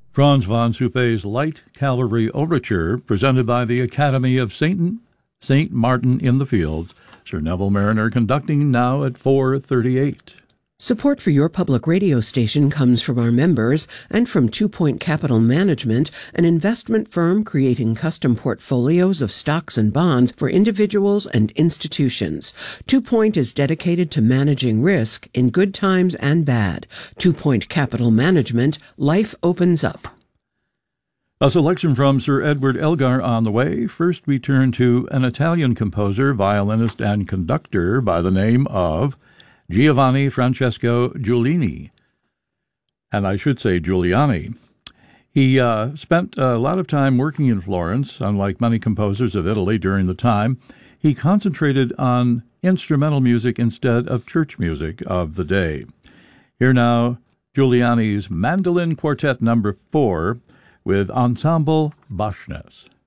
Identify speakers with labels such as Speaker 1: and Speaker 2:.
Speaker 1: Franz von Suppé's Light Cavalry Overture, presented by the Academy of St. Martin in the Fields. Sir Neville Mariner conducting now at 4:38.
Speaker 2: Support for your public radio station comes from our members and from 2 Point Capital Management, an investment firm creating custom portfolios of stocks and bonds for individuals and institutions. 2 Point is dedicated to managing risk in good times and bad. 2 Point Capital Management, life opens up.
Speaker 1: A selection from Sir Edward Elgar on the way. First we turn to an Italian composer, violinist, and conductor by the name of Giovanni Francesco Giulini, and I should say Giuliani. He spent a lot of time working in Florence. Unlike many composers of Italy during the time, he concentrated on instrumental music instead of church music of the day. Here now, Giuliani's Mandolin Quartet No. 4 with Ensemble Bachnes.